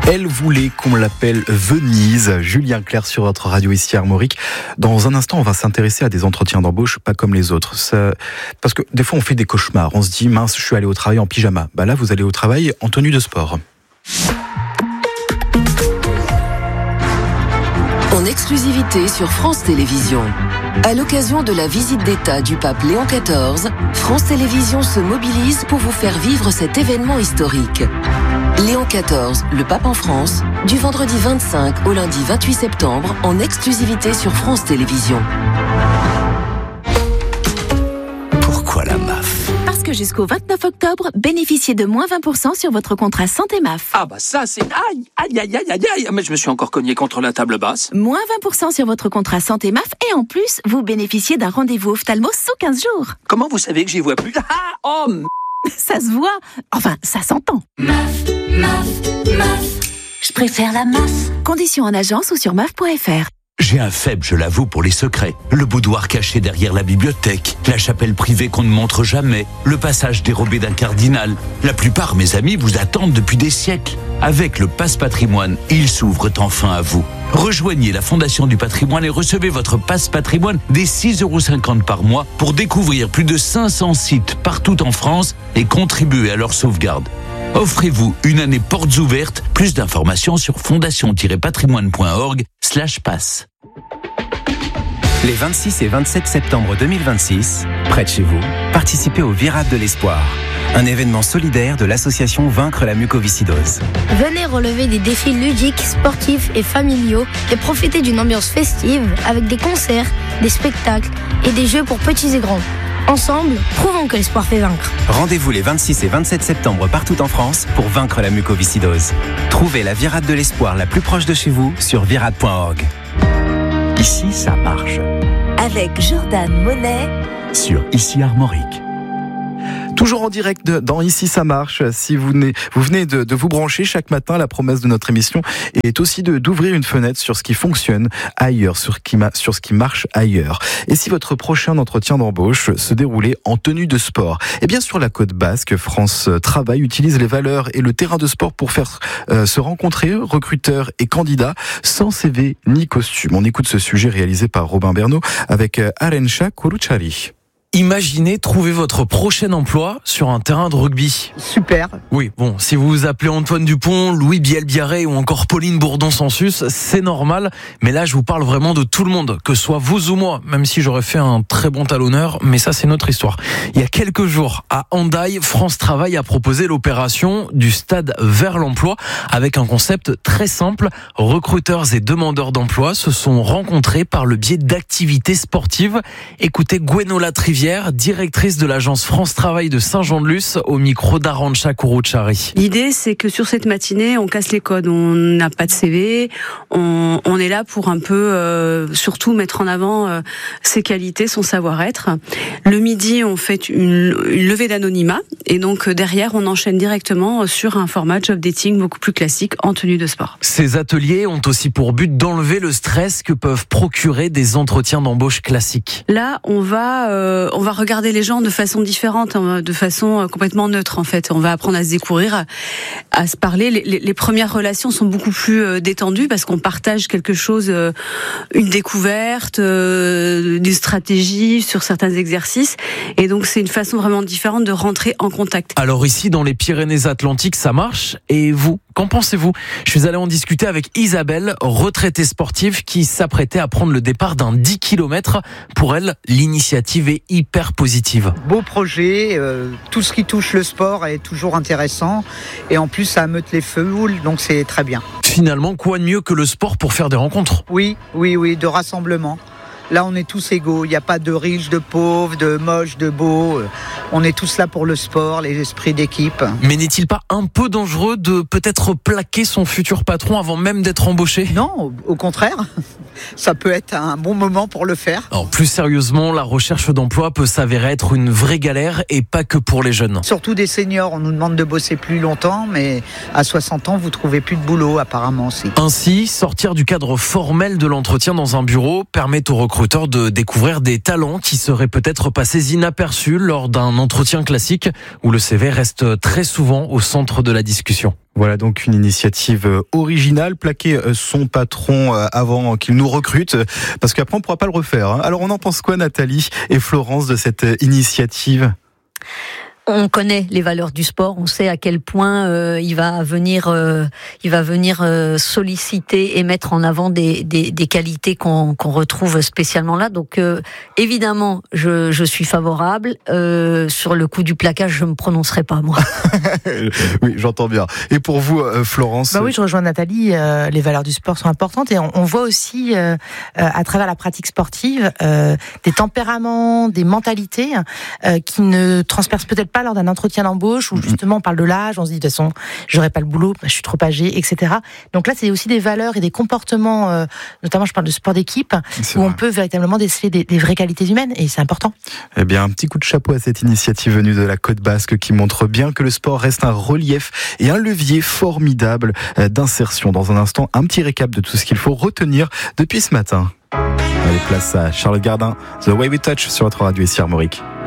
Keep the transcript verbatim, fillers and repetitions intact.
Elle voulait qu'on l'appelle Venise. Julien Clerc sur votre radio ici à Armorique. Dans un instant, on va s'intéresser à des entretiens d'embauche pas comme les autres. Ça... Parce que des fois, on fait des cauchemars. On se dit, mince, je suis allé au travail en pyjama. Bah là, vous allez au travail en tenue de sport. En exclusivité sur France Télévisions. À l'occasion de la visite d'État du pape Léon quatorze, France Télévisions se mobilise pour vous faire vivre cet événement historique. Léon quatorze, le pape en France, du vendredi vingt-cinq au lundi vingt-huit septembre, en exclusivité sur France Télévisions. Pourquoi la M A F ? Parce que jusqu'au vingt-neuf octobre, bénéficiez de moins vingt pour cent sur votre contrat santé M A F. Ah bah ça c'est... Aïe, aïe, aïe, aïe, aïe, aïe. Mais je me suis encore cogné contre la table basse. Moins vingt pour cent sur votre contrat santé M A F et en plus, vous bénéficiez d'un rendez-vous ophtalmo sous quinze jours. Comment vous savez que j'y vois plus ? Ah, oh, m... Ça se voit. Enfin, ça s'entend. M A F, M A F, M A F. Je préfère la M A F. Conditions en agence ou sur M A F point F R. J'ai un faible, je l'avoue, pour les secrets. Le boudoir caché derrière la bibliothèque, la chapelle privée qu'on ne montre jamais, le passage dérobé d'un cardinal. La plupart, mes amis, vous attendent depuis des siècles. Avec le Pass Patrimoine, ils s'ouvrent enfin à vous. Rejoignez la Fondation du Patrimoine et recevez votre Pass Patrimoine dès six euros cinquante par mois pour découvrir plus de cinq cents sites partout en France et contribuer à leur sauvegarde. Offrez-vous une année portes ouvertes. Plus d'informations sur fondation-patrimoine.org slash pass. Les vingt-six et vingt-sept septembre deux mille vingt-six, près de chez vous, participez au Virade de l'Espoir, un événement solidaire de l'association Vaincre la mucoviscidose. Venez relever des défis ludiques, sportifs et familiaux et profiter d'une ambiance festive avec des concerts, des spectacles et des jeux pour petits et grands. Ensemble, prouvons que l'espoir fait vaincre. Rendez-vous les vingt-six et vingt-sept septembre partout en France pour vaincre la mucoviscidose. Trouvez la Virade de l'Espoir la plus proche de chez vous sur virade point org. Ici, ça marche. Avec Jordan Monet Sur Ici Armorique. Toujours en direct de, dans Ici ça marche. Si vous venez, vous venez de, de vous brancher chaque matin, la promesse de notre émission est aussi de, d'ouvrir une fenêtre sur ce qui fonctionne ailleurs, sur, ce qui ma, sur ce qui marche ailleurs. Et si votre prochain entretien d'embauche se déroulait en tenue de sport, eh bien sur la côte basque, France Travail utilise les valeurs et le terrain de sport pour faire euh, se rencontrer recruteurs et candidats sans C V ni costume. On écoute ce sujet réalisé par Robin Bernot avec euh, Arencha Kourouchari. Imaginez trouver votre prochain emploi sur un terrain de rugby. Super. Oui, bon, si vous vous appelez Antoine Dupont, Louis Biel-Biarré ou encore Pauline Bourdon-Sansus, c'est normal. Mais là, je vous parle vraiment de tout le monde, que ce soit vous ou moi, même si j'aurais fait un très bon talonneur, mais ça, c'est notre histoire. Il y a quelques jours, à Hendaye, France Travail a proposé l'opération du stade vers l'emploi avec un concept très simple. Recruteurs et demandeurs d'emploi se sont rencontrés par le biais d'activités sportives. Écoutez Gwenola Trivière, directrice de l'agence France Travail de Saint-Jean-de-Luz, au micro d'Arancha Kourouchari. L'idée, c'est que sur cette matinée, on casse les codes. On n'a pas de C V. On, on est là pour un peu, euh, surtout mettre en avant euh, ses qualités, son savoir-être. Le midi, on fait une, une levée d'anonymat. Et donc, derrière, on enchaîne directement sur un format job dating beaucoup plus classique en tenue de sport. Ces ateliers ont aussi pour but d'enlever le stress que peuvent procurer des entretiens d'embauche classiques. Là, on va... Euh, on va regarder les gens de façon différente, de façon complètement neutre en fait. On va apprendre à se découvrir, à, à se parler. Les, les, les premières relations sont beaucoup plus détendues parce qu'on partage quelque chose, une découverte, une stratégie sur certains exercices. Et donc c'est une façon vraiment différente de rentrer en contact. Alors ici, dans les Pyrénées-Atlantiques, ça marche. Et vous, qu'en pensez-vous ? Je suis allé en discuter avec Isabelle, retraitée sportive, qui s'apprêtait à prendre le départ d'un dix kilomètres. Pour elle, l'initiative est hyper positive. Beau projet, euh, tout ce qui touche le sport est toujours intéressant et en plus ça ameute les foules, donc c'est très bien. Finalement, quoi de mieux que le sport pour faire des rencontres ? Oui, oui, oui, de rassemblement. Là, on est tous égaux. Il n'y a pas de riches, de pauvres, de moches, de beaux. On est tous là pour le sport, les esprits d'équipe. Mais n'est-il pas un peu dangereux de peut-être plaquer son futur patron avant même d'être embauché ? Non, au contraire. Ça peut être un bon moment pour le faire. Alors, plus sérieusement, la recherche d'emploi peut s'avérer être une vraie galère et pas que pour les jeunes. Surtout des seniors. On nous demande de bosser plus longtemps, mais à soixante ans, vous trouvez plus de boulot apparemment aussi. Ainsi, sortir du cadre formel de l'entretien dans un bureau permet aux recruteurs recruteurs de découvrir des talents qui seraient peut-être passés inaperçus lors d'un entretien classique où le C V reste très souvent au centre de la discussion. Voilà donc une initiative originale, plaquer son patron avant qu'il nous recrute, parce qu'après on ne pourra pas le refaire. Alors on en pense quoi, Nathalie et Florence, de cette initiative ? On connaît les valeurs du sport, on sait à quel point euh, il va venir, euh, il va venir euh, solliciter et mettre en avant des, des, des qualités qu'on, qu'on retrouve spécialement là. Donc euh, évidemment, je, je suis favorable. Euh, sur le coup du plaquage, je me prononcerai pas moi. Oui, j'entends bien. Et pour vous, euh, Florence ? Bah oui, je rejoins Nathalie. Euh, les valeurs du sport sont importantes et on, on voit aussi euh, à travers la pratique sportive euh, des tempéraments, des mentalités euh, qui ne transpercent peut-être pas lors d'un entretien d'embauche où justement on parle de l'âge, on se dit de toute façon j'aurai pas le boulot, je suis trop âgé, et cetera. Donc là c'est aussi des valeurs et des comportements, euh, notamment je parle de sport d'équipe, c'est où vrai. On peut véritablement déceler des, des vraies qualités humaines et c'est important. Eh bien un petit coup de chapeau à cette initiative venue de la Côte Basque qui montre bien que le sport reste un relief et un levier formidable d'insertion. Dans un instant, un petit récap de tout ce qu'il faut retenir depuis ce matin. Allez, place à Charles Gardin, The Way We Touch sur votre radio ici Armorique.